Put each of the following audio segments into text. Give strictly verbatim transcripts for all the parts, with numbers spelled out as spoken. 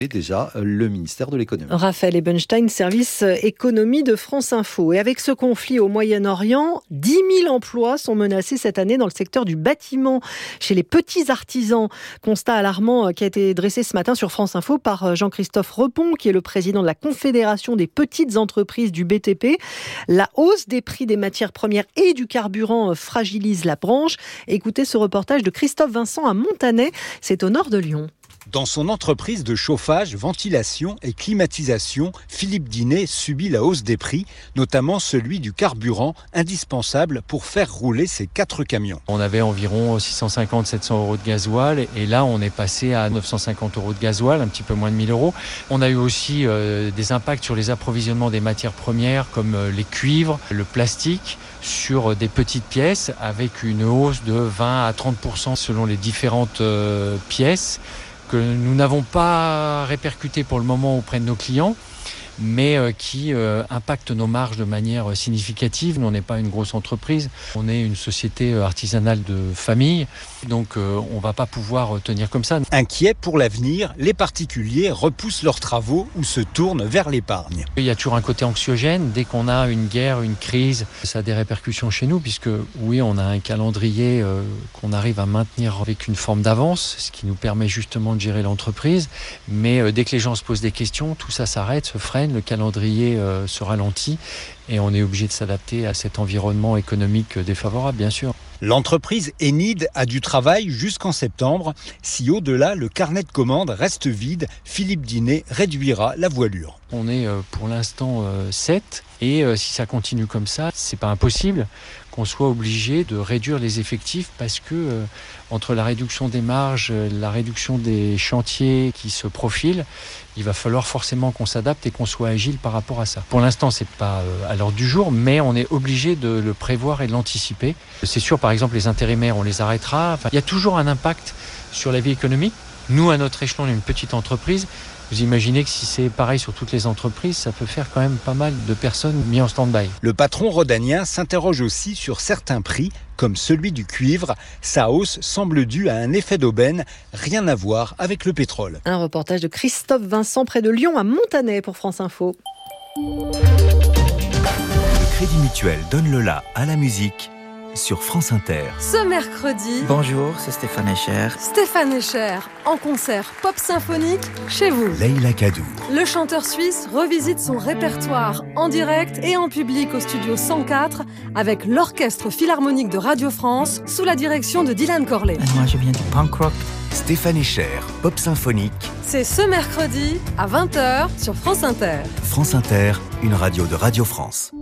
Et déjà le ministère de l'économie. Raphaël Ebenstein, service économie de France Info. Et avec ce conflit au Moyen-Orient, dix mille emplois sont menacés cette année dans le secteur du bâtiment, chez les petits artisans. Constat alarmant qui a été dressé ce matin sur France Info par Jean-Christophe Repon, qui est le président de la Confédération des petites entreprises du B T P. La hausse des prix des matières premières et du carburant fragilise la branche. Écoutez ce reportage de Christophe Vincent à Montanet, c'est au nord de Lyon. Dans son entreprise de chauffage, ventilation et climatisation, Philippe Dinet subit la hausse des prix, notamment celui du carburant, indispensable pour faire rouler ses quatre camions. On avait environ six cent cinquante à sept cents euros de gasoil et là on est passé à neuf cent cinquante euros de gasoil, un petit peu moins de mille euros. On a eu aussi euh, des impacts sur les approvisionnements des matières premières comme euh, les cuivres, le plastique, sur des petites pièces avec une hausse de vingt à trente pour cent selon les différentes euh, pièces, que nous n'avons pas répercuté pour le moment auprès de nos clients, mais qui euh, impactent nos marges de manière significative. Nous, on n'est pas une grosse entreprise, on est une société artisanale de famille, donc euh, on ne va pas pouvoir tenir comme ça. Inquiets pour l'avenir, les particuliers repoussent leurs travaux ou se tournent vers l'épargne. Il y a toujours un côté anxiogène. Dès qu'on a une guerre, une crise, ça a des répercussions chez nous, puisque oui, on a un calendrier euh, qu'on arrive à maintenir avec une forme d'avance, ce qui nous permet justement de gérer l'entreprise, mais euh, dès que les gens se posent des questions, tout ça s'arrête, se freine, le calendrier euh, se ralentit et on est obligé de s'adapter à cet environnement économique défavorable, bien sûr. L'entreprise Enid a du travail jusqu'en septembre. Si au-delà, le carnet de commandes reste vide, Philippe Dinet réduira la voilure. On est euh, pour l'instant euh, sept et euh, si ça continue comme ça, c'est pas impossible qu'on soit obligé de réduire les effectifs parce que euh, entre la réduction des marges, la réduction des chantiers qui se profilent, il va falloir forcément qu'on s'adapte et qu'on soit agile par rapport à ça. Pour l'instant, c'est pas euh, à l'ordre du jour, mais on est obligé de le prévoir et de l'anticiper. C'est sûr, par exemple, les intérimaires, on les arrêtera. Enfin, il y a toujours un impact sur la vie économique. Nous, à notre échelon, on est une petite entreprise. Vous imaginez que si c'est pareil sur toutes les entreprises, ça peut faire quand même pas mal de personnes mises en stand-by. Le patron rhodanien s'interroge aussi sur certains prix, comme celui du cuivre. Sa hausse semble due à un effet d'aubaine, rien à voir avec le pétrole. Un reportage de Christophe Vincent près de Lyon à Montanet pour France Info. Le Crédit Mutuel donne le la à la musique sur France Inter. Ce mercredi, bonjour, c'est Stéphane Echer. Stéphane Echer, en concert pop symphonique chez vous. Leïla Kaddour. Le chanteur suisse revisite son répertoire en direct et en public au studio cent quatre avec l'Orchestre Philharmonique de Radio France sous la direction de Dylan Corley. Et moi, je viens du punk rock. Stéphane Echer, pop symphonique. C'est ce mercredi à vingt heures sur France Inter. France Inter, une radio de Radio France.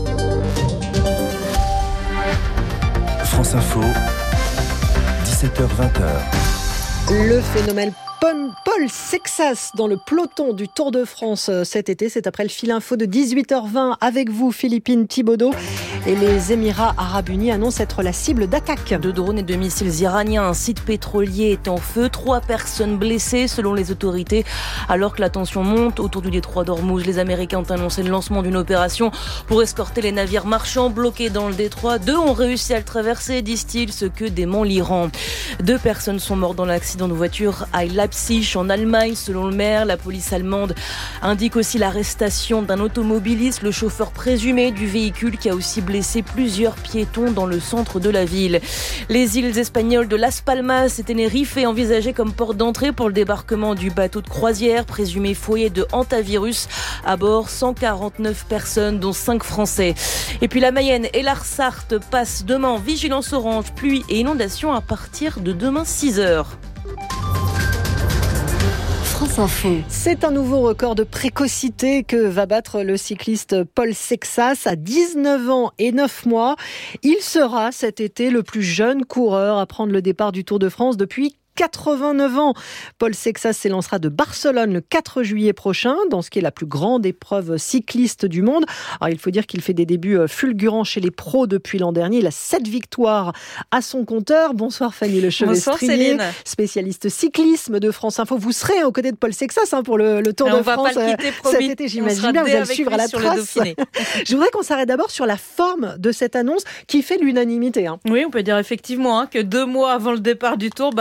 France Info, dix-sept heures vingt. Le phénomène Paul Sexas dans le peloton du Tour de France cet été. C'est après le fil info de dix-huit heures vingt avec vous, Philippine Thibaudot. Et les Émirats Arabes Unis annoncent être la cible d'attaques. De drones et de missiles iraniens, un site pétrolier est en feu. Trois personnes blessées selon les autorités. Alors que la tension monte autour du détroit d'Ormuz, les Américains ont annoncé le lancement d'une opération pour escorter les navires marchands bloqués dans le détroit. Deux ont réussi à le traverser, disent-ils, ce que dément l'Iran. Deux personnes sont mortes dans l'accident de voiture à Leipzig, en Allemagne, selon le maire. La police allemande indique aussi l'arrestation d'un automobiliste, le chauffeur présumé du véhicule qui a aussi blessé plusieurs piétons dans le centre de la ville. Les îles espagnoles de Las Palmas et Tenerife est envisagées comme porte d'entrée pour le débarquement du bateau de croisière présumé foyer de hantavirus. À bord, cent quarante-neuf personnes, dont cinq Français. Et puis la Mayenne et la Sarthe passent demain en vigilance orange, pluie et inondation à partir de demain six heures. France Info. C'est un nouveau record de précocité que va battre le cycliste Paul Sexas à dix-neuf ans et neuf mois. Il sera cet été le plus jeune coureur à prendre le départ du Tour de France depuis quatre-vingt-neuf ans. Paul Sexas s'élancera de Barcelone le quatre juillet prochain dans ce qui est la plus grande épreuve cycliste du monde. Alors, il faut dire qu'il fait des débuts fulgurants chez les pros depuis l'an dernier. Il a sept victoires à son compteur. Bonsoir Fanny Lechevestrier, spécialiste cyclisme de France Info. Vous serez aux côtés de Paul Sexas hein, pour le, le Tour on de va France pas le quitter, cet été, j'imagine bien. Vous allez suivre à la trace. Je voudrais qu'on s'arrête d'abord sur la forme de cette annonce qui fait l'unanimité. Hein. Oui, on peut dire effectivement hein, que deux mois avant le départ du Tour, bah, Paul Sexas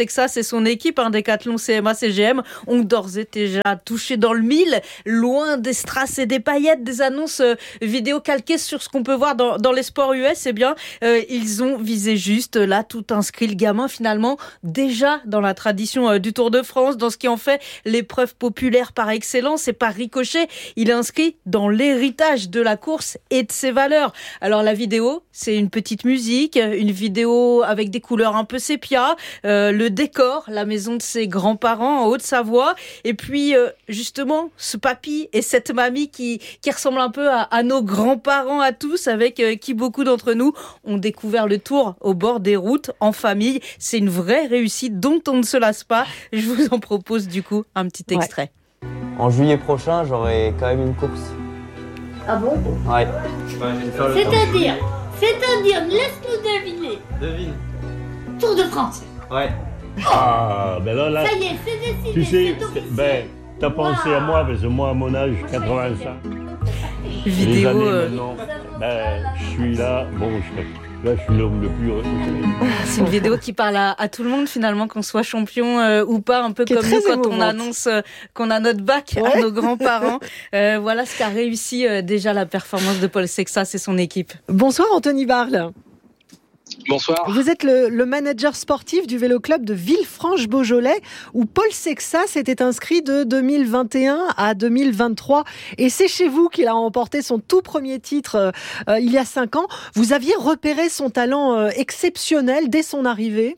Sexas et son équipe, hein, Decathlon, C M A, C G M, ont d'ores et déjà touché dans le mille, loin des strass et des paillettes, des annonces euh, vidéo calquées sur ce qu'on peut voir dans, dans les sports U S. Eh bien, euh, ils ont visé juste, là, tout inscrit le gamin, finalement, déjà dans la tradition euh, du Tour de France, dans ce qui en fait l'épreuve populaire par excellence, et par ricochet, il est inscrit dans l'héritage de la course et de ses valeurs. Alors, la vidéo, c'est une petite musique, une vidéo avec des couleurs un peu sépia, euh, le décor, la maison de ses grands-parents en Haute-Savoie, et puis euh, justement ce papy et cette mamie qui, qui ressemblent un peu à, à nos grands-parents à tous, avec euh, qui beaucoup d'entre nous ont découvert le Tour au bord des routes, en famille. C'est une vraie réussite dont on ne se lasse pas. Je vous en propose du coup un petit extrait. Ouais. En juillet prochain, j'aurai quand même une course. Ah bon? Ouais. C'est-à-dire C'est-à-dire, laisse-nous deviner. Devine. Tour de France. Ouais. Ah, ben là, là. Ça y est, c'est décidé. Tu sais, c'est ben, t'as pensé wow. à moi, parce que moi, à mon âge, quatre-vingt-cinq. Vidéo. Les années euh... maintenant, ben, je suis là, bon, je, là, je suis l'homme le plus heureux. C'est une vidéo qui parle à, à tout le monde, finalement, qu'on soit champion euh, ou pas, un peu qui comme nous quand émouvante. on annonce euh, qu'on a notre bac ouais. à nos grands-parents. Euh, voilà ce qu'a réussi euh, déjà la performance de Paul Sexas et son équipe. Bonsoir Anthony Barle. Bonsoir. Vous êtes le, le manager sportif du vélo club de Villefranche-Beaujolais, où Paul Sexas était inscrit de deux mille vingt et un à deux mille vingt-trois. Et c'est chez vous qu'il a remporté son tout premier titre euh, il y a cinq ans. Vous aviez repéré son talent euh, exceptionnel dès son arrivée.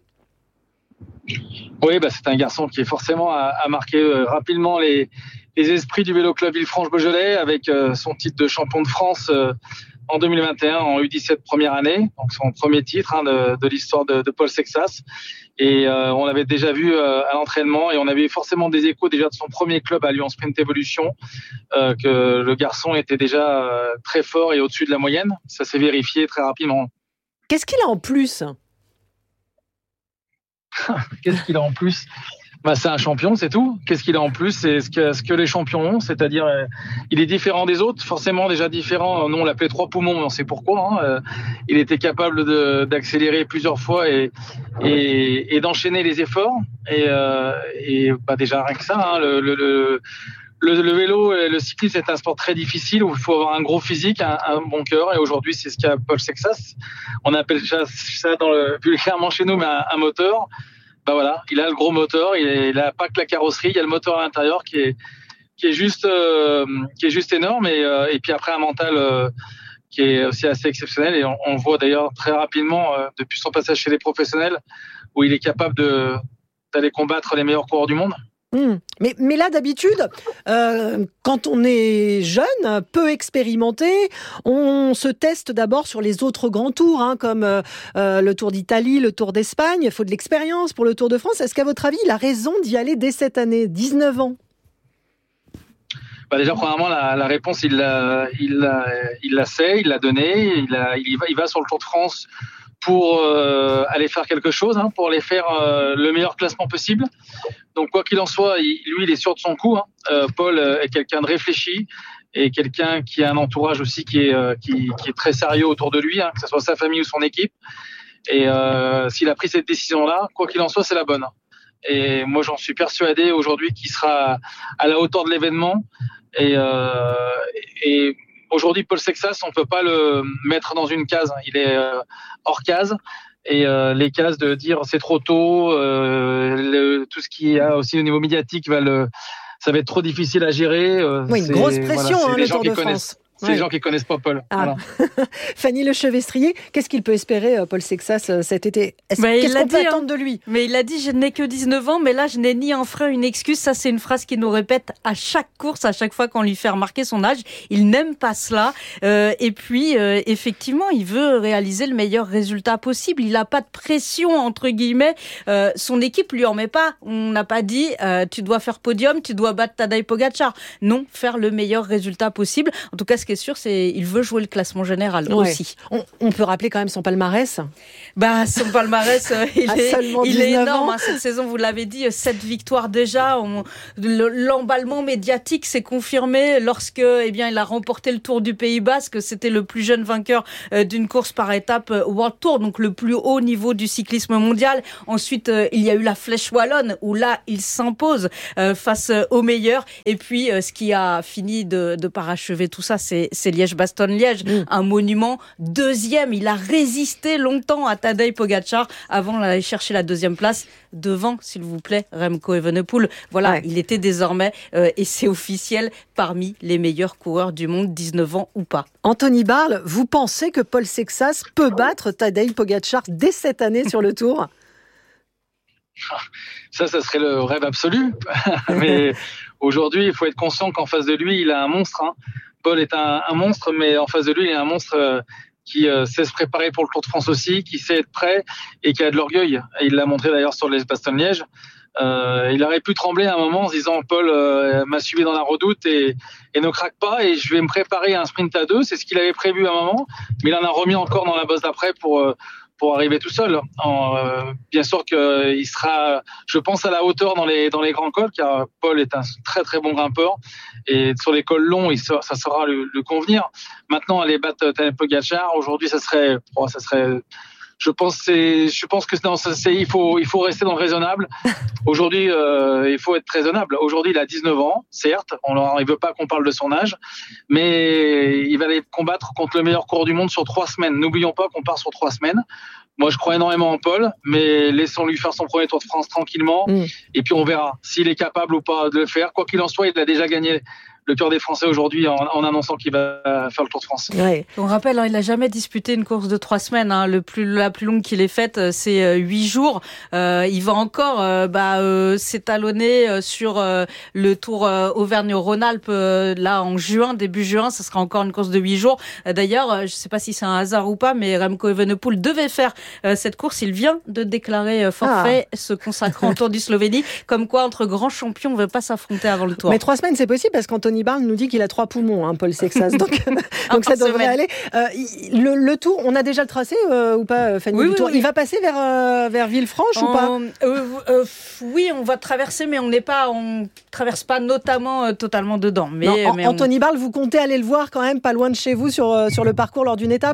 Oui, bah, c'est un garçon qui est forcément a, a marqué euh, rapidement les, les esprits du vélo club Villefranche-Beaujolais avec euh, son titre de champion de France euh, en deux mille vingt et un en U dix-sept première année, donc son premier titre hein, de, de l'histoire de, de Paul Sexas. Et euh, on l'avait déjà vu euh, à l'entraînement et on avait forcément des échos déjà de son premier club à Lyon Sprint Evolution, euh, que le garçon était déjà euh, très fort et au-dessus de la moyenne. Ça s'est vérifié très rapidement. Qu'est-ce qu'il a en plus ? Qu'est-ce qu'il a en plus ? Bah, c'est un champion, c'est tout. Qu'est-ce qu'il a en plus ? C'est ce que, ce que les champions ont, c'est-à-dire euh, il est différent des autres, forcément déjà différent. Nous on l'appelait trois poumons, mais on sait pourquoi. Hein. Euh, il était capable de, d'accélérer plusieurs fois et, et, et d'enchaîner les efforts. Et, euh, et bah, déjà rien que ça, hein, le, le, le, le, le vélo, le cyclisme c'est un sport très difficile où il faut avoir un gros physique, un, un bon cœur. Et aujourd'hui c'est ce qu'a Paul Sexas. On appelle ça, ça dans le, vulgairement chez nous, mais un, un moteur. Bah voilà, il a le gros moteur, il n'a pas que la carrosserie, il y a le moteur à l'intérieur qui est qui est juste euh, qui est juste énorme et euh, et puis après un mental euh, qui est aussi assez exceptionnel et on, on le voit d'ailleurs très rapidement euh, depuis son passage chez les professionnels où il est capable de d'aller combattre les meilleurs coureurs du monde. Mmh. Mais, mais là, d'habitude, euh, quand on est jeune, peu expérimenté, on se teste d'abord sur les autres grands tours, hein, comme euh, le Tour d'Italie, le Tour d'Espagne. Il faut de l'expérience pour le Tour de France. Est-ce qu'à votre avis, il a raison d'y aller dès cette année, dix-neuf ans ? Bah déjà, premièrement, la, la réponse, il la, il la, il la sait, il l'a donnée. Il, a, il, va, il va sur le Tour de France pour euh, aller faire quelque chose, hein, pour aller faire euh, le meilleur classement possible. Donc, quoi qu'il en soit, il, lui, il est sûr de son coup. Hein. Euh, Paul est quelqu'un de réfléchi et quelqu'un qui a un entourage aussi qui est, euh, qui, qui est très sérieux autour de lui, hein, que ce soit sa famille ou son équipe. Et euh, s'il a pris cette décision-là, quoi qu'il en soit, c'est la bonne. Et moi, j'en suis persuadé aujourd'hui qu'il sera à la hauteur de l'événement. Et, euh, et aujourd'hui, Paul Sexas, on ne peut pas le mettre dans une case. Il est euh, hors case. Et euh, les cases de dire c'est trop tôt, euh, le, tout ce qui est aussi au niveau médiatique, va le, ça va être trop difficile à gérer. Euh, oui, une grosse pression, voilà, hein, le Tour de France. C'est ouais. les gens qui ne connaissent pas Paul. Ah. Voilà. Fanny Lechevestrier, qu'est-ce qu'il peut espérer, Paul Sexas, cet été ? Est-ce, bah, Qu'est-ce qu'on dit, peut hein. attendre de lui ? Mais il a dit, je n'ai que dix-neuf ans, mais là, je n'ai ni un frein, une excuse. Ça, c'est une phrase qu'il nous répète à chaque course, à chaque fois qu'on lui fait remarquer son âge. Il n'aime pas cela. Euh, et puis, euh, effectivement, il veut réaliser le meilleur résultat possible. Il n'a pas de pression, entre guillemets. Euh, son équipe lui en met pas. On n'a pas dit, euh, tu dois faire podium, tu dois battre Tadej Pogacar. Non, faire le meilleur résultat possible. En tout cas, ce ce qui est sûr, c'est qu'il veut jouer le classement général ouais. aussi. On, on peut rappeler quand même son palmarès. Bah, son palmarès, euh, il, est, il est énorme. Hein, cette saison, vous l'avez dit, sept victoires déjà. On, l'emballement médiatique s'est confirmé lorsque, eh bien, il a remporté le Tour du Pays Basque. C'était le plus jeune vainqueur euh, d'une course par étape euh, World Tour, donc le plus haut niveau du cyclisme mondial. Ensuite, euh, il y a eu la Flèche Wallonne, où là, il s'impose euh, face euh, aux meilleurs. Et puis, euh, ce qui a fini de, de parachever tout ça, c'est, c'est Liège-Bastogne-Liège, mmh. un monument. Deuxième, il a résisté longtemps à Tadej Pogačar avant d'aller chercher la deuxième place devant, s'il vous plaît, Remco Evenepoel. Voilà, ouais. il était désormais, euh, et c'est officiel, parmi les meilleurs coureurs du monde, dix-neuf ans ou pas. Anthony Barle, vous pensez que Paul Sexas peut battre Tadej Pogačar dès cette année sur le Tour ? Ça, ça serait le rêve absolu. Mais aujourd'hui, il faut être conscient qu'en face de lui, il a un monstre. Hein. Paul est un, un monstre, mais en face de lui, il y a un monstre... Euh, qui euh, sait se préparer pour le Tour de France aussi, qui sait être prêt et qui a de l'orgueil. Et il l'a montré d'ailleurs sur les Bastogne-Liège. Euh, il aurait pu trembler à un moment en se disant « Paul euh, m'a suivi dans la redoute et, et ne craque pas et je vais me préparer à un sprint à deux ». C'est ce qu'il avait prévu à un moment, mais il en a remis encore dans la bosse d'après pour... Euh, pour arriver tout seul. En, euh, bien sûr qu'il sera, je pense, à la hauteur dans les, dans les grands cols, car Paul est un très très bon grimpeur. Et sur les cols longs, il sera, ça saura le, le convenir. Maintenant, aller battre Tadej Pogačar, aujourd'hui, ça serait, oh, ça serait, je pense, c'est, je pense que non, c'est, il faut, il faut rester dans le raisonnable. Aujourd'hui, euh, il faut être raisonnable. Aujourd'hui, il a dix-neuf ans, certes. On ne veut pas qu'on parle de son âge, mais il va aller combattre contre le meilleur coureur du monde sur trois semaines. N'oublions pas qu'on part sur trois semaines. Moi, je crois énormément en Paul, mais laissons-lui faire son premier Tour de France tranquillement. Mmh. Et puis, on verra s'il est capable ou pas de le faire. Quoi qu'il en soit, il a déjà gagné le Tour des Français aujourd'hui en, en annonçant qu'il va faire le Tour de France. Ouais. On rappelle, hein, il n'a jamais disputé une course de trois semaines. Hein. Le plus, la plus longue qu'il ait faite, c'est euh, huit jours. Euh, il va encore euh, bah, euh, s'étalonner euh, sur euh, le Tour euh, Auvergne-Rhône-Alpes euh, là en juin, début juin. Ce sera encore une course de huit jours. Euh, d'ailleurs, euh, je ne sais pas si c'est un hasard ou pas, mais Remco Evenepoel devait faire euh, cette course. Il vient de déclarer euh, forfait, ah. se consacrant au Tour du Slovénie. Comme quoi, entre grands champions, on ne veut pas s'affronter avant le Tour. Mais trois semaines, c'est possible parce qu'Anthony Barle nous dit qu'il a trois poumons, hein, Paul Sexas. Donc, donc ça devrait semaine. aller. Euh, le, le Tour, on a déjà le tracé euh, ou pas, Fanny, oui, du Tour. Oui, oui. Il va passer vers, euh, vers Villefranche on, ou pas euh, euh, Oui, on va traverser, mais on n'est pas, on traverse pas notamment euh, totalement dedans. Mais, non, mais Anthony on... Barle, vous comptez aller le voir quand même, pas loin de chez vous, sur, euh, sur le parcours lors d'une étape ?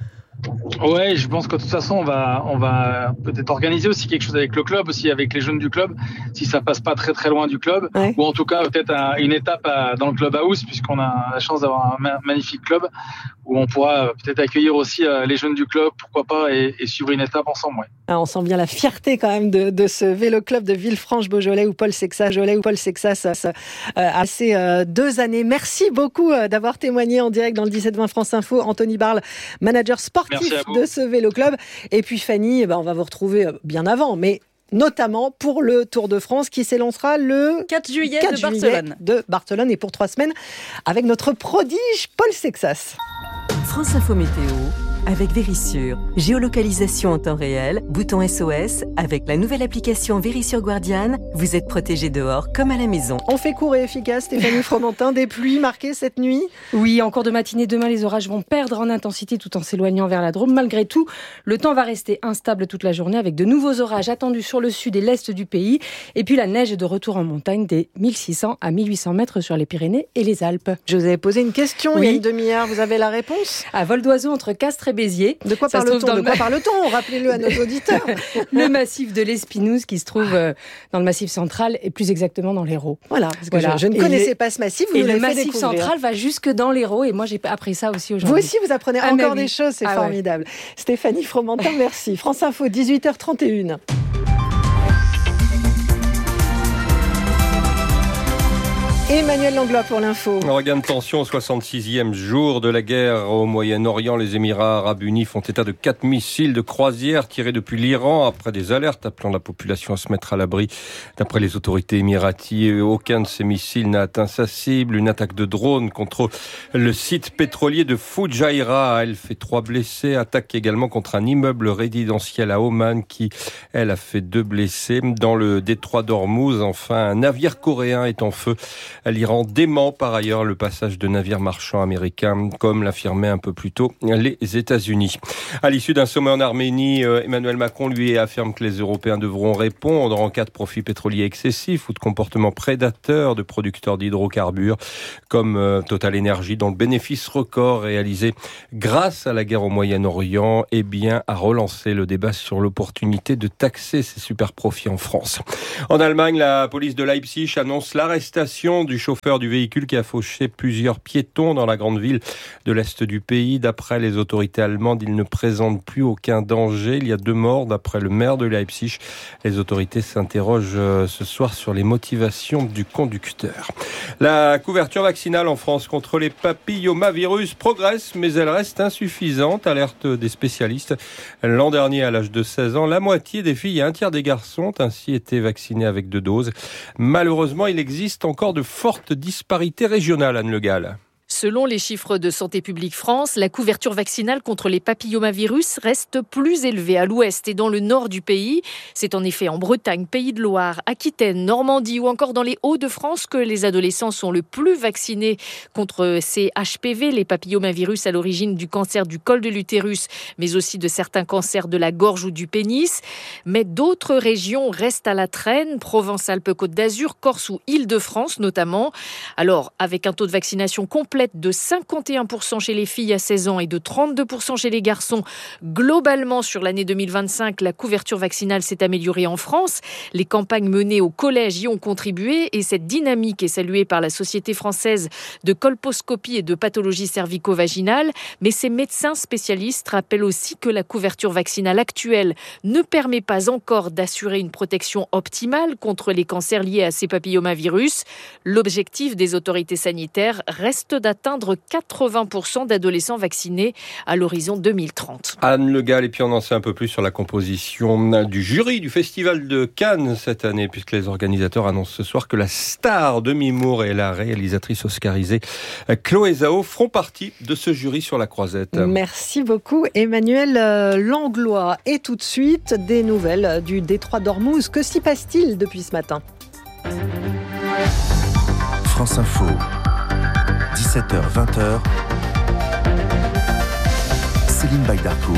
Ouais, je pense que de toute façon, on va, on va peut-être organiser aussi quelque chose avec le club, aussi avec les jeunes du club, si ça passe pas très très loin du club, ouais. ou en tout cas peut-être un, une étape à, dans le club house, puisqu'on a la chance d'avoir un ma- magnifique club où on pourra peut-être accueillir aussi euh, les jeunes du club, pourquoi pas, et, et suivre une étape ensemble. Ouais. Ah, on sent bien la fierté quand même de, de ce vélo club de Villefranche-Beaujolais où Paul Sexas, Jolais, où Paul Sexas euh, a ces euh, deux années. Merci beaucoup euh, d'avoir témoigné en direct dans le dix-sept vingt France Info. Anthony Barle, manager sportif de ce vélo club. Et puis Fanny, eh ben, on va vous retrouver bien avant, mais notamment pour le Tour de France qui s'élancera le quatre juillet quatre de Barcelone. de Barcelone et pour trois semaines avec notre prodige Paul Sexas. France Info Météo avec Vérissure. Géolocalisation en temps réel, bouton S O S. Avec la nouvelle application Vérissure Guardian, vous êtes protégé dehors comme à la maison. On fait court et efficace, Stéphanie Fromentin. Des pluies marquées cette nuit ? Oui, en cours de matinée, demain, les orages vont perdre en intensité tout en s'éloignant vers la Drôme. Malgré tout, le temps va rester instable toute la journée avec de nouveaux orages attendus sur le sud et l'est du pays. Et puis la neige est de retour en montagne des mille six cents à mille huit cents mètres sur les Pyrénées et les Alpes. Je vous avais posé une question oui. il y a une demi-heure. Vous avez la réponse ? À vol d'oiseau entre Castres et Béziers. De quoi parle-t-on ? De quoi parle-t-on ? Rappelez-le à nos auditeurs. Le massif de l'Espinouse qui se trouve euh, dans le massif central et plus exactement dans l'Hérault. Voilà, parce que voilà. je, je ne et connaissais les... pas ce massif. Vous et nous le l'avez fait massif découvrir. central va jusque dans l'Hérault et moi j'ai appris ça aussi aujourd'hui. Vous aussi vous apprenez ah, encore oui. des choses, c'est ah, formidable. Ouais. Stéphanie Fromentin, merci. France Info, dix-huit heures trente et une. Emmanuel Langlois pour l'info. Regain de tension au soixante-sixième jour de la guerre au Moyen-Orient. Les Émirats arabes unis font état de quatre missiles de croisière tirés depuis l'Iran après des alertes appelant la population à se mettre à l'abri. D'après les autorités émiraties, aucun de ces missiles n'a atteint sa cible. Une attaque de drone contre le site pétrolier de Fujairah. Elle fait trois blessés. Attaque également contre un immeuble résidentiel à Oman qui, elle, a fait deux blessés. Dans le détroit d'Ormuz, enfin, un navire coréen est en feu L'Iran dément par ailleurs le passage de navires marchands américains, comme l'affirmaient un peu plus tôt les États-Unis. À l'issue d'un sommet en Arménie, Emmanuel Macron lui affirme que les Européens devront répondre en cas de profits pétroliers excessifs ou de comportements prédateurs de producteurs d'hydrocarbures comme Total Energy, dont le bénéfice record réalisé grâce à la guerre au Moyen-Orient eh bien, a relancé le débat sur l'opportunité de taxer ces super profits en France. En Allemagne, la police de Leipzig annonce l'arrestation du chauffeur du véhicule qui a fauché plusieurs piétons dans la grande ville de l'est du pays. D'après les autorités allemandes, il ne présente plus aucun danger. Il y a deux morts d'après le maire de Leipzig. Les autorités s'interrogent ce soir sur les motivations du conducteur. La couverture vaccinale en France contre les papillomavirus progresse, mais elle reste insuffisante, alerte des spécialistes. L'an dernier, à l'âge de seize ans, la moitié des filles et un tiers des garçons ont ainsi été vaccinés avec deux doses. Malheureusement, il existe encore de fortes disparités régionales, Anne Le Gall. Selon les chiffres de Santé publique France, la couverture vaccinale contre les papillomavirus reste plus élevée à l'ouest et dans le nord du pays. C'est en effet en Bretagne, Pays de Loire, Aquitaine, Normandie ou encore dans les Hauts-de-France que les adolescents sont le plus vaccinés contre ces H P V, les papillomavirus à l'origine du cancer du col de l'utérus, mais aussi de certains cancers de la gorge ou du pénis. Mais d'autres régions restent à la traîne, Provence-Alpes-Côte d'Azur, Corse ou Île-de-France notamment. Alors, avec un taux de vaccination complet de cinquante et un pour cent chez les filles à seize ans et de trente-deux pour cent chez les garçons. Globalement, sur l'année deux mille vingt-cinq, la couverture vaccinale s'est améliorée en France. Les campagnes menées au collège y ont contribué et cette dynamique est saluée par la Société française de colposcopie et de pathologie cervico-vaginale. Mais ces médecins spécialistes rappellent aussi que la couverture vaccinale actuelle ne permet pas encore d'assurer une protection optimale contre les cancers liés à ces papillomavirus. L'objectif des autorités sanitaires reste d'atteindre quatre-vingts pour cent d'adolescents vaccinés à l'horizon deux mille trente. Anne Le Gall, et puis on en sait un peu plus sur la composition du jury du Festival de Cannes cette année, puisque les organisateurs annoncent ce soir que la star Demi Moore et la réalisatrice oscarisée Chloé Zhao feront partie de ce jury sur la croisette. Merci beaucoup Emmanuel Langlois. Et tout de suite, des nouvelles du détroit d'Ormuz. Que s'y passe-t-il depuis ce matin ? France Info. dix-sept heures vingt. Céline Baydarcourt.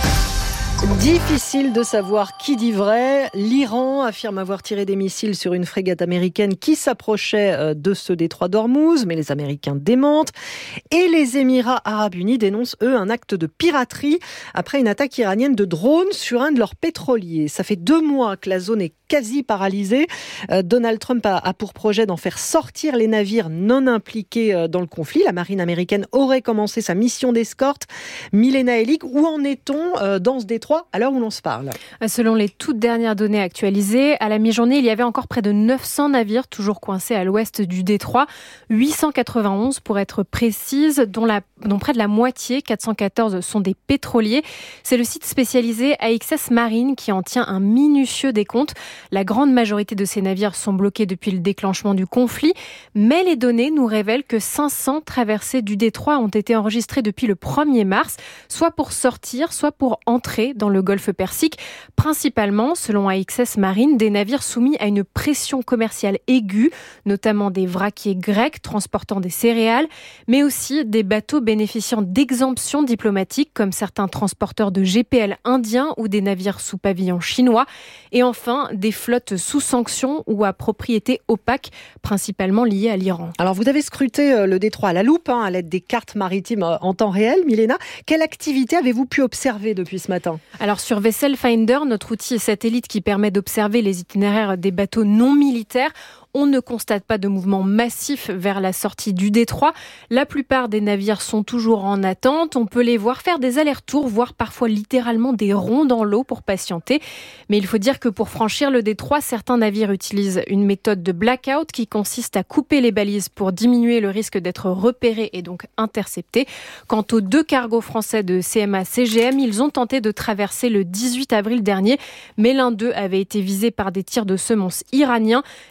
Difficile de savoir qui dit vrai. L'Iran affirme avoir tiré des missiles sur une frégate américaine qui s'approchait de ce détroit d'Ormuz, mais les Américains démentent. Et les Émirats arabes unis dénoncent, eux, un acte de piraterie après une attaque iranienne de drones sur un de leurs pétroliers. Ça fait deux mois que la zone est quasi paralysée. Donald Trump a, a pour projet d'en faire sortir les navires non impliqués dans le conflit. La marine américaine aurait commencé sa mission d'escorte. Milena Elik, où en est-on dans ce détroit à l'heure où l'on se parle? Selon les toutes dernières données actualisées, à la mi-journée, il y avait encore près de neuf cents navires toujours coincés à l'ouest du détroit. huit cent quatre-vingt-onze pour être précise, dont, la, dont près de la moitié, quatre cent quatorze, sont des pétroliers. C'est le site spécialisé A X S Marine qui en tient un minutieux décompte. La grande majorité de ces navires sont bloqués depuis le déclenchement du conflit, mais les données nous révèlent que cinq cents traversées du détroit ont été enregistrées depuis le premier mars, soit pour sortir, soit pour entrer dans le golfe Persique, principalement, selon A X S Marine, des navires soumis à une pression commerciale aiguë, notamment des vraquiers grecs transportant des céréales, mais aussi des bateaux bénéficiant d'exemptions diplomatiques, comme certains transporteurs de G P L indiens ou des navires sous pavillon chinois, et enfin des flottes sous sanctions ou à propriété opaque, principalement liées à l'Iran. Alors vous avez scruté le détroit à la loupe, hein, à l'aide des cartes maritimes en temps réel. Milena, quelle activité avez-vous pu observer depuis ce matin ? Alors sur Vessel Finder, notre outil satellite qui permet d'observer les itinéraires des bateaux non militaires, on ne constate pas de mouvement massif vers la sortie du détroit. La plupart des navires sont toujours en attente. On peut les voir faire des allers-retours, voire parfois littéralement des ronds dans l'eau pour patienter. Mais il faut dire que pour franchir le détroit, certains navires utilisent une méthode de blackout qui consiste à couper les balises pour diminuer le risque d'être repérés et donc interceptés. Quant aux deux cargos français de C M A C G M, ils ont tenté de traverser le dix-huit avril dernier, mais l'un d'eux avait été visé par des tirs de semonce iraniens. Les deux navires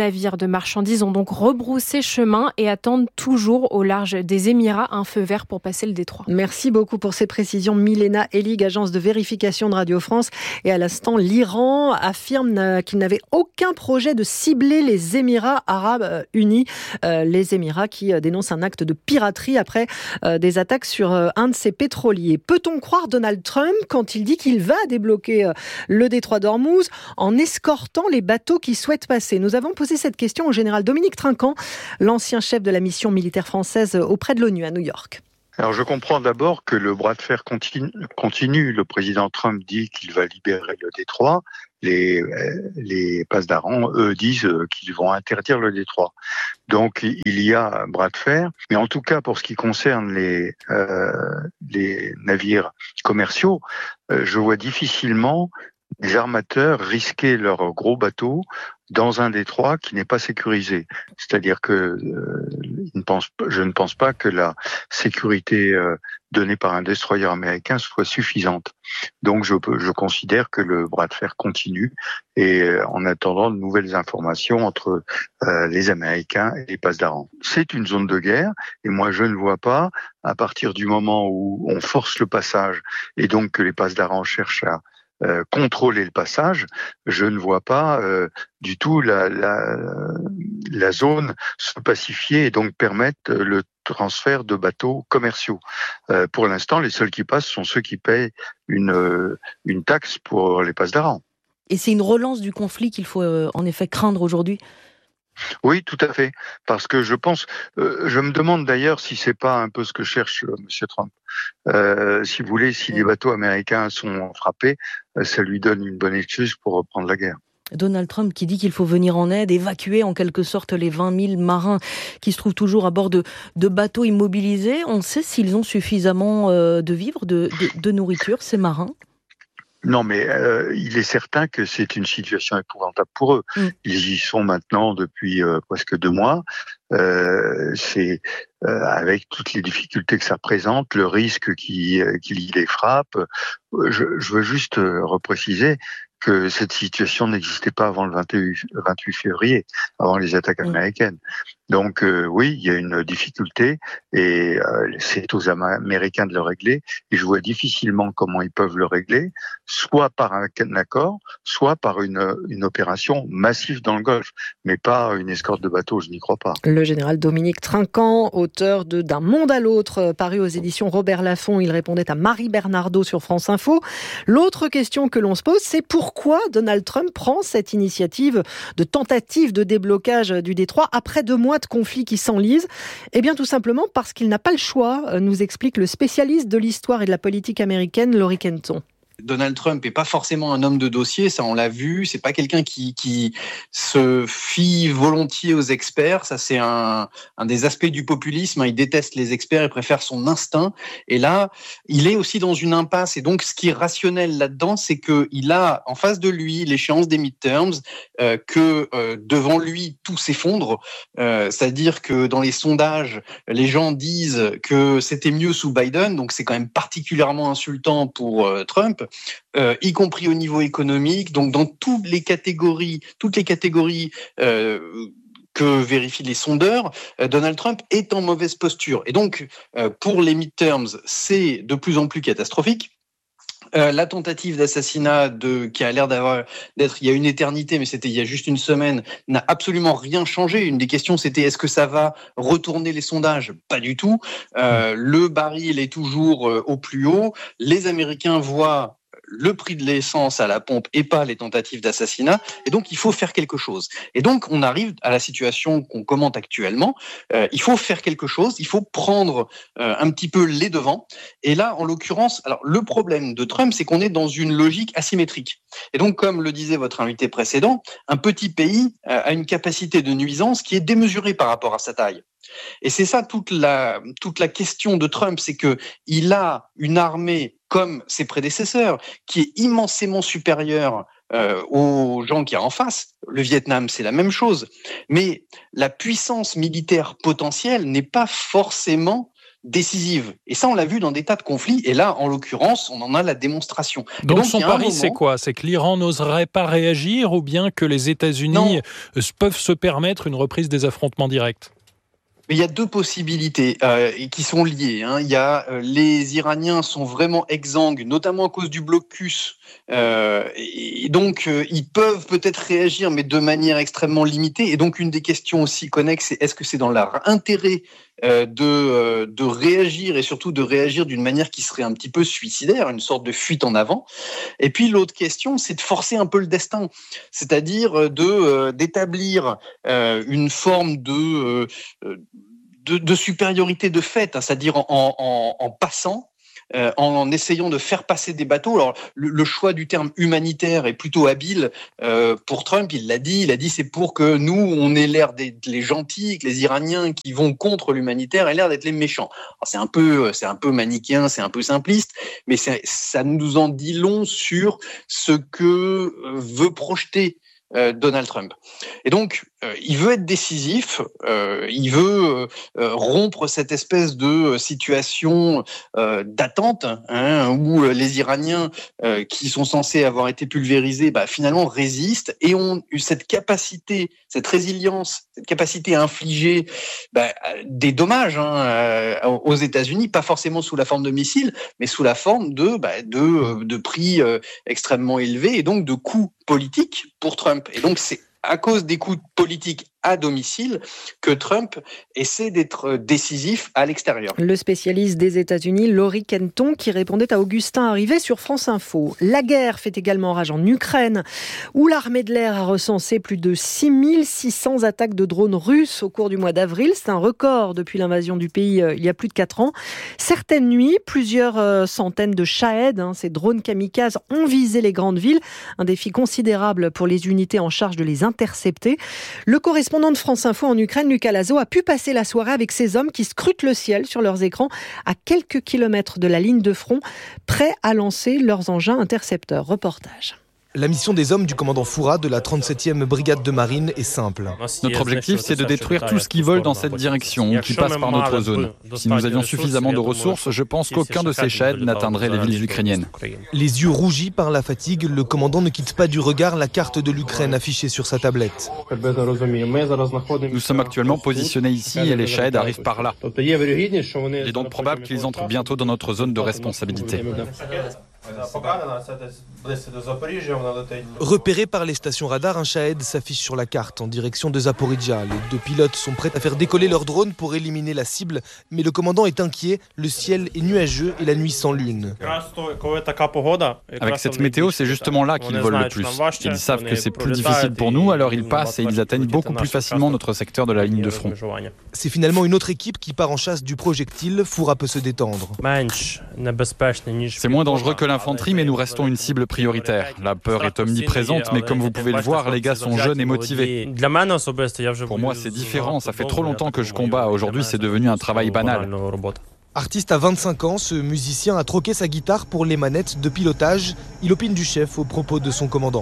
navires de marchandises ont donc rebroussé chemin et attendent toujours au large des Émirats un feu vert pour passer le détroit. Merci beaucoup pour ces précisions. Milena Elig, agence de vérification de Radio France. Et à l'instant, l'Iran affirme qu'il n'avait aucun projet de cibler les Émirats arabes unis. Euh, les Émirats qui dénoncent un acte de piraterie après euh, des attaques sur euh, un de ses pétroliers. Peut-on croire Donald Trump quand il dit qu'il va débloquer euh, le détroit d'Ormuz en escortant les bateaux qui souhaitent passer? Nous avons posé cette question au général Dominique Trinquant, l'ancien chef de la mission militaire française auprès de l'ONU à New York. Alors je comprends d'abord que le bras de fer continue. continue. Le président Trump dit qu'il va libérer le détroit. Les, les passes d'Aran, eux, disent qu'ils vont interdire le détroit. Donc il y a un bras de fer. Mais en tout cas, pour ce qui concerne les, euh, les navires commerciaux, euh, je vois difficilement des armateurs risquer leurs gros bateaux dans un détroit qui n'est pas sécurisé. C'est-à-dire que euh, ne pense, je ne pense pas que la sécurité euh, donnée par un destroyer américain soit suffisante. Donc je, je considère que le bras de fer continue et euh, en attendant de nouvelles informations entre euh, les Américains et les passes d'Aran. C'est une zone de guerre et moi je ne vois pas, à partir du moment où on force le passage et donc que les passes d'Aran cherchent à Euh, contrôler le passage, je ne vois pas euh, du tout la, la, la zone se pacifier et donc permettre le transfert de bateaux commerciaux. Euh, pour l'instant, les seuls qui passent sont ceux qui payent une, euh, une taxe pour les passes d'Aran. Et c'est une relance du conflit qu'il faut euh, en effet craindre aujourd'hui ? Oui, tout à fait. Parce que je pense, euh, je me demande d'ailleurs si c'est pas un peu ce que cherche euh, M. Trump. Euh, si vous voulez, si les bateaux américains sont frappés, euh, ça lui donne une bonne excuse pour reprendre la guerre. Donald Trump qui dit qu'il faut venir en aide, évacuer en quelque sorte les vingt mille marins qui se trouvent toujours à bord de, de bateaux immobilisés. On sait s'ils ont suffisamment euh, de vivres, de, de, de nourriture, ces marins ? Non, mais euh, il est certain que c'est une situation épouvantable pour eux. Mm. Ils y sont maintenant depuis euh, presque deux mois. Euh, c'est euh, avec toutes les difficultés que ça représente, le risque qui, euh, qui les frappe. Je, je veux juste euh, repréciser que cette situation n'existait pas avant le vingt-huit février, avant les attaques américaines. Donc euh, oui, il y a une difficulté et euh, c'est aux Américains de le régler. Et je vois difficilement comment ils peuvent le régler, soit par un accord, soit par une, une opération massive dans le Golfe, mais pas une escorte de bateaux, je n'y crois pas. Le général Dominique Trinquant, auteur de D'un monde à l'autre, paru aux éditions Robert Laffont, il répondait à Marie Bernardo sur France Info. L'autre question que l'on se pose, c'est pourquoi Donald Trump prend cette initiative de tentative de déblocage du détroit après deux mois de conflit qui s'enlise? Eh bien, tout simplement parce qu'il n'a pas le choix, nous explique le spécialiste de l'histoire et de la politique américaine, Laurie Kenton. Donald Trump n'est pas forcément un homme de dossier, ça on l'a vu, c'est pas quelqu'un qui, qui se fie volontiers aux experts, ça c'est un, un des aspects du populisme, il déteste les experts, il préfère son instinct, et là, il est aussi dans une impasse, et donc ce qui est rationnel là-dedans, c'est qu'il a en face de lui l'échéance des midterms, euh, que euh, devant lui tout s'effondre, euh, c'est-à-dire que dans les sondages, les gens disent que c'était mieux sous Biden, donc c'est quand même particulièrement insultant pour euh, Trump, Euh, y compris au niveau économique, donc dans toutes les catégories, toutes les catégories euh, que vérifient les sondeurs, euh, Donald Trump est en mauvaise posture. Et donc, euh, pour les midterms, c'est de plus en plus catastrophique. Euh, la tentative d'assassinat de, qui a l'air d'avoir, d'être il y a une éternité, mais c'était il y a juste une semaine, n'a absolument rien changé. Une des questions, c'était est-ce que ça va retourner les sondages? Pas du tout. Euh, le baril est toujours euh, au plus haut. Les Américains voient le prix de l'essence à la pompe et pas les tentatives d'assassinat, et donc il faut faire quelque chose. Et donc on arrive à la situation qu'on commente actuellement, euh, il faut faire quelque chose, il faut prendre euh, un petit peu les devants, et là en l'occurrence, alors le problème de Trump, c'est qu'on est dans une logique asymétrique. Et donc comme le disait votre invité précédent, un petit pays euh, a une capacité de nuisance qui est démesurée par rapport à sa taille. Et c'est ça toute la, toute la question de Trump, c'est qu'il a une armée comme ses prédécesseurs, qui est immensément supérieure euh, aux gens qui y a en face. Le Vietnam, c'est la même chose. Mais la puissance militaire potentielle n'est pas forcément décisive. Et ça, on l'a vu dans des tas de conflits. Et là, en l'occurrence, on en a la démonstration. Donc, donc son pari, moment... c'est quoi ? C'est que l'Iran n'oserait pas réagir ou bien que les États-Unis non. peuvent se permettre une reprise des affrontements directs ? Mais il y a deux possibilités euh, qui sont liées. Hein. Il y a euh, les Iraniens sont vraiment exsangues, notamment à cause du blocus. Euh, et donc, euh, ils peuvent peut-être réagir, mais de manière extrêmement limitée. Et donc, une des questions aussi connexes, c'est est-ce que c'est dans leur intérêt euh, de, euh, de réagir et surtout de réagir d'une manière qui serait un petit peu suicidaire, une sorte de fuite en avant. Et puis, l'autre question, c'est de forcer un peu le destin, c'est-à-dire de, euh, d'établir euh, une forme de... Euh, De, de supériorité de fait, hein, c'est-à-dire en, en, en passant, euh, en essayant de faire passer des bateaux. Alors, le, le choix du terme humanitaire est plutôt habile euh, pour Trump. Il l'a dit. Il a dit c'est pour que nous, on ait l'air d'être les gentils, que les Iraniens qui vont contre l'humanitaire aient l'air d'être les méchants. Alors, c'est un peu, c'est un peu manichéen, c'est un peu simpliste, mais c'est, ça nous en dit long sur ce que veut projeter Euh, Donald Trump. Et donc, euh, il veut être décisif, euh, il veut euh, rompre cette espèce de situation euh, d'attente hein, où les Iraniens euh, qui sont censés avoir été pulvérisés, bah, finalement résistent et ont eu cette capacité, cette résilience, cette capacité à infliger bah, des dommages hein, aux États-Unis, pas forcément sous la forme de missiles, mais sous la forme de, bah, de, de prix euh, extrêmement élevés et donc de coûts politiques pour Trump. Et donc, c'est à cause des coûts politiques à domicile que Trump essaie d'être décisif à l'extérieur. Le spécialiste des États-Unis, Laurie Kenton, qui répondait à Augustin Arrivé sur France Info. La guerre fait également rage en Ukraine, où l'armée de l'air a recensé plus de six mille six cents attaques de drones russes au cours du mois d'avril. C'est un record depuis l'invasion du pays euh, il y a plus de quatre ans. Certaines nuits, plusieurs euh, centaines de Shahed, hein, ces drones kamikazes, ont visé les grandes villes. Un défi considérable pour les unités en charge de les intercepter. Le correspondant Correspondant de France Info en Ukraine, Lucas Lazo, a pu passer la soirée avec ces hommes qui scrutent le ciel sur leurs écrans à quelques kilomètres de la ligne de front, prêts à lancer leurs engins intercepteurs. Reportage. La mission des hommes du commandant Foura de la trente-septième brigade de marine est simple. Notre objectif, c'est de détruire tout ce qu'ils veulent dans cette direction ou qui passe par notre zone. Si nous avions suffisamment de ressources, je pense qu'aucun de ces Shahed n'atteindrait les villes ukrainiennes. Les yeux rougis par la fatigue, le commandant ne quitte pas du regard la carte de l'Ukraine affichée sur sa tablette. Nous sommes actuellement positionnés ici et les Shahed arrivent par là. Il est donc probable qu'ils entrent bientôt dans notre zone de responsabilité. Repéré par les stations radar, un Shahed s'affiche sur la carte en direction de Zaporizhzhia. Les deux pilotes sont prêts à faire décoller leur drone pour éliminer la cible, mais le commandant est inquiet, le ciel est nuageux et la nuit sans lune. Avec cette météo, c'est justement là qu'ils volent le plus. Ils savent que c'est plus difficile pour nous, alors ils passent et ils atteignent beaucoup plus facilement notre secteur de la ligne de front. C'est finalement une autre équipe qui part en chasse du projectile. Foura peut se détendre. C'est moins dangereux que l'infanterie, mais nous restons une cible prioritaire. La peur est omniprésente, mais comme vous pouvez le voir, les gars sont jeunes et motivés. Pour moi, c'est différent. Ça fait trop longtemps que je combats. Aujourd'hui, c'est devenu un travail banal. Artiste à vingt-cinq ans, ce musicien a troqué sa guitare pour les manettes de pilotage. Il opine du chef au propos de son commandant.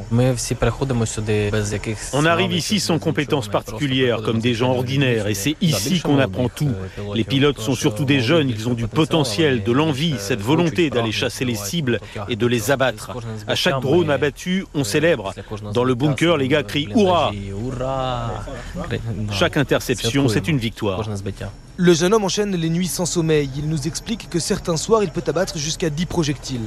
On arrive ici sans compétences particulières, comme des gens ordinaires, et c'est ici qu'on apprend tout. Les pilotes sont surtout des jeunes, ils ont du potentiel, de l'envie, cette volonté d'aller chasser les cibles et de les abattre. À chaque drone abattu, on célèbre. Dans le bunker, les gars crient « Hurrah !» Chaque interception, c'est une victoire. Le jeune homme enchaîne les nuits sans sommeil. Il nous explique que certains soirs, il peut abattre jusqu'à dix projectiles.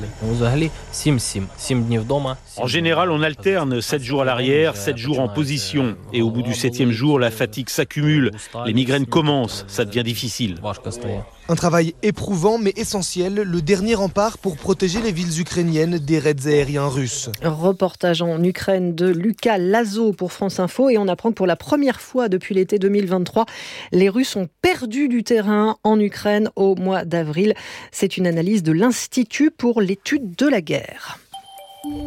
En général, on alterne sept jours à l'arrière, sept jours en position. Et au bout du septième jour, la fatigue s'accumule. Les migraines commencent, ça devient difficile. Un travail éprouvant mais essentiel, le dernier rempart pour protéger les villes ukrainiennes des raids aériens russes. Reportage en Ukraine de Lucas Lazo pour France Info, et on apprend que pour la première fois depuis l'été deux mille vingt-trois, les Russes ont perdu du terrain en Ukraine au mois d'avril. C'est une analyse de l'Institut pour l'étude de la guerre.